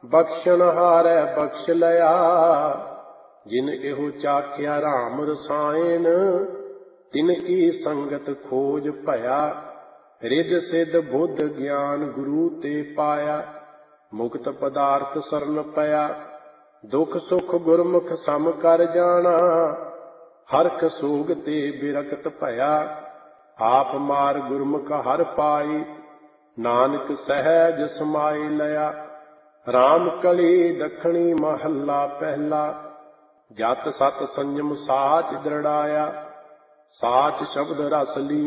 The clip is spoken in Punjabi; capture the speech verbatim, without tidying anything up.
ਬਖਸ਼ਣ ਹਾਰੈ ਬਖਸ਼ ਲਿਆ। ਜਿਨ ਇਹੋ ਚਾਖਿਆ ਰਾਮ ਰਸਾਇਣ, ਤਿਨ ਕੀ ਸੰਗਤ ਖੋਜ ਭਇਆ। ਰਿੱਧ ਸਿੱਧ ਬੁੱਧ ਗਿਆਨ ਗੁਰੂ ਤੇ ਪਾਇਆ, ਮੁਕਤ ਪਦਾਰਥ ਸਰਨ ਪਿਆ। ਦੁਖ ਸੁਖ ਗੁਰਮੁਖ ਸਮ ਕਰ ਜਾਣਾ, ਹਰਖ ਸੋਗ ਤੇ ਬਿਰਕਤ ਭਇਆ। ਆਪ ਮਾਰ ਗੁਰਮੁਖ ਹਰ ਪਾਈ, ਨਾਨਕ ਸਹਿਜ ਸਮਾਈ ਲਿਆ। ਰਾਮ ਕਲੀ ਦੱਖਣੀ ਮਹੱਲਾ ਪਹਿਲਾ। ਜਤ ਸਤ ਸੰਜਮ ਸਾਚ ਦ੍ਰਿੜਾਇਆ, ਸਾਚ ਸ਼ਬਦ ਰਸ ਲੀ